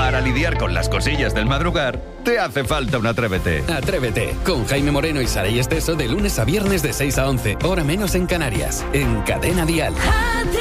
Para lidiar con las cosillas del madrugar, te hace falta un Atrévete. Atrévete, con Jaime Moreno y Saray Esteso de lunes a viernes de 6 a 11, hora menos en Canarias, en Cadena Dial.